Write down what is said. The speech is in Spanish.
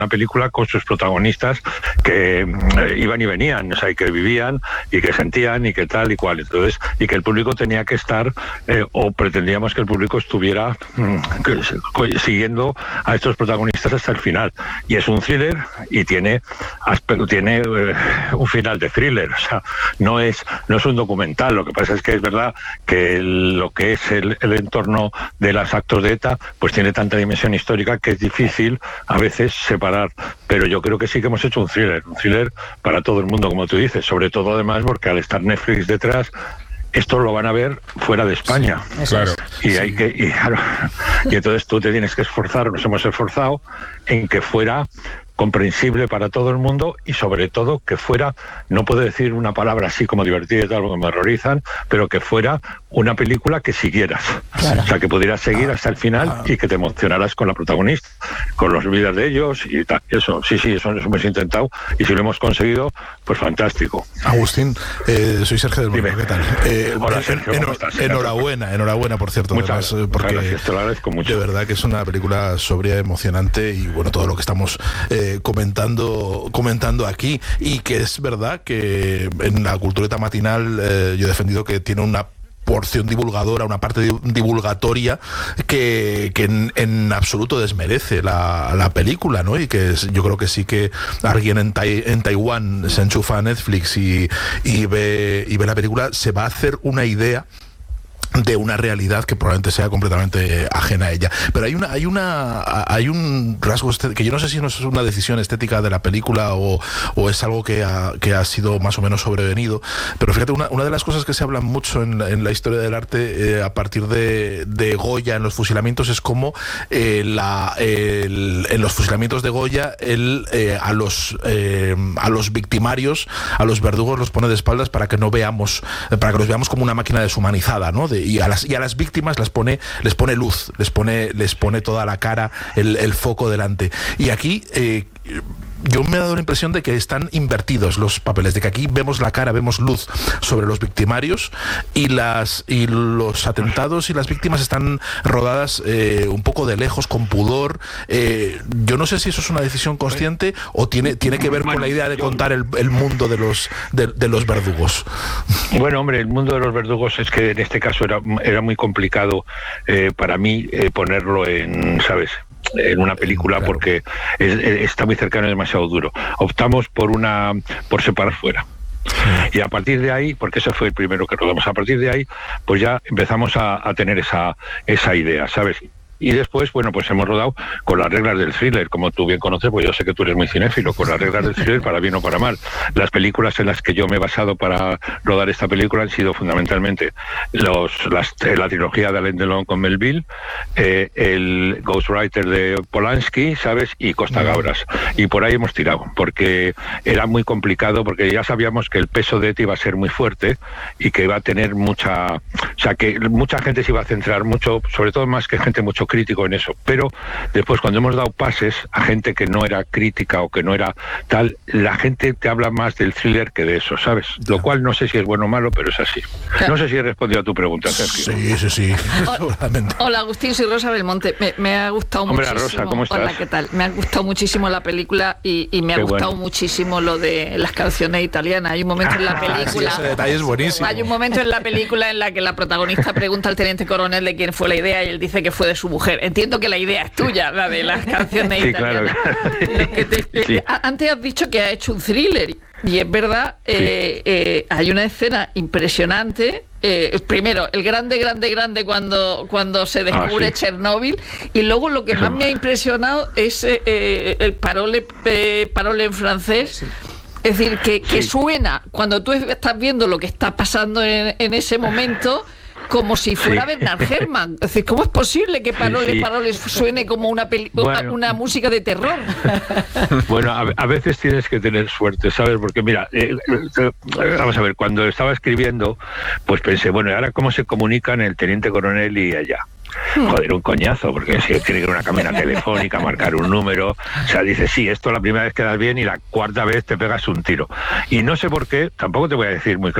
película con sus protagonistas que iban y venían, o sea, y que vivían y que sentían y que tal y cual. Entonces, y que el público tenía que estar, o pretendíamos que el público estuviera siguiendo a estos protagonistas hasta el final. Y es un thriller y tiene un final de thriller, o sea, no es un documental. Lo que pasa es que es verdad que lo que es el entorno de los actos de ETA pues tiene tanta dimensión histórica que es difícil a veces separar, pero yo creo que sí que hemos hecho un thriller para todo el mundo, como tú dices, sobre todo además porque al estar Netflix detrás, esto lo van a ver fuera de España. Sí, claro. Y y entonces tú te tienes que esforzar, nos hemos esforzado en que fuera comprensible para todo el mundo y sobre todo que fuera, no puedo decir una palabra así como divertida y tal, porque me horrorizan, pero que fuera una película que siguieras. Claro. O sea, que pudieras seguir hasta el final y que te emocionaras con la protagonista, con las vidas de ellos y tal. Eso hemos intentado y si lo hemos conseguido, pues fantástico. Agustín, soy Sergio del Mundo, ¿qué tal? Hola, Sergio, ¿cómo estás? Enhorabuena, por cierto. Muchas gracias, te lo agradezco mucho. De verdad que es una película sobria, emocionante y bueno, todo lo que estamos comentando aquí, y que es verdad que en la cultureta matinal yo he defendido que tiene una porción divulgadora, una parte divulgatoria que en absoluto desmerece la película, ¿no? Y que yo creo que sí que alguien en Taiwán se enchufa a Netflix y ve la película, se va a hacer una idea de una realidad que probablemente sea completamente ajena a ella. Pero hay un rasgo que yo no sé si no es una decisión estética de la película o es algo que ha sido más o menos sobrevenido. Pero fíjate, una de las cosas que se habla mucho en la historia del arte a partir de Goya en los fusilamientos es cómo en los fusilamientos de Goya a los victimarios, a los verdugos los pone de espaldas para que los veamos como una máquina deshumanizada, ¿no? Y a las víctimas les pone luz, les pone toda la cara, el foco delante. Y aquí yo me he dado la impresión de que están invertidos los papeles, de que aquí vemos la cara, vemos luz sobre los victimarios y los atentados y las víctimas están rodadas un poco de lejos, con pudor. Yo no sé si eso es una decisión consciente o tiene que ver con la idea de contar el mundo de los verdugos. Bueno, hombre, el mundo de los verdugos es que en este caso era muy complicado para mí ponerlo en una película, claro, porque está muy cercano y demasiado duro. Optamos por separar fuera. Y a partir de ahí, porque ese fue el primero que rodamos, a partir de ahí, pues ya empezamos a tener esa idea, ¿sabes? Y después, bueno, pues hemos rodado con las reglas del thriller, como tú bien conoces, pues yo sé que tú eres muy cinéfilo, con las reglas del thriller para bien o para mal. Las películas en las que yo me he basado para rodar esta película han sido fundamentalmente la trilogía de Alain Delon con Melville, el Ghostwriter de Polanski, ¿sabes? Y Costa Gabras. Y por ahí hemos tirado, porque era muy complicado, porque ya sabíamos que el peso de ETA iba a ser muy fuerte y que iba a tener que mucha gente se iba a centrar mucho, sobre todo más que gente mucho crítico en eso, pero después cuando hemos dado pases a gente que no era crítica o que no era tal, la gente te habla más del thriller que de eso, ¿sabes? Lo cual no sé si es bueno o malo, pero es así. No sé si he respondido a tu pregunta, Sergio. Sí. Hola, Agustín, soy Rosa Belmonte. Me ha gustado muchísimo. Rosa, ¿cómo estás? Hola, ¿qué tal? Me ha gustado muchísimo la película y me ha gustado muchísimo lo de las canciones italianas. Hay un momento en la película... ese detalle es buenísimo. Hay un momento en la película en la que la protagonista pregunta al teniente coronel de quién fue la idea y él dice que fue de su mujer. Entiendo que la idea es tuya, la de las canciones italianas. Claro. Antes has dicho que ha hecho un thriller y es verdad, hay una escena impresionante. Primero, el grande cuando se descubre Chernóbil, y luego lo que más me ha impresionado es el parole en francés. Sí. Es decir, que suena cuando tú estás viendo lo que está pasando en ese momento, como si fuera Bernard Herrmann. Es decir, ¿cómo es posible que Parole suene como una música de terror? Bueno, a veces tienes que tener suerte, ¿sabes? Porque mira, vamos a ver, cuando estaba escribiendo, pues pensé, bueno, ¿y ahora cómo se comunican el teniente coronel y allá? Joder, un coñazo, porque si tiene que ir a una cabina telefónica, marcar un número, o sea, dices, sí, esto la primera vez quedas bien y la cuarta vez te pegas un tiro. Y no sé por qué, tampoco te voy a decir muy claro,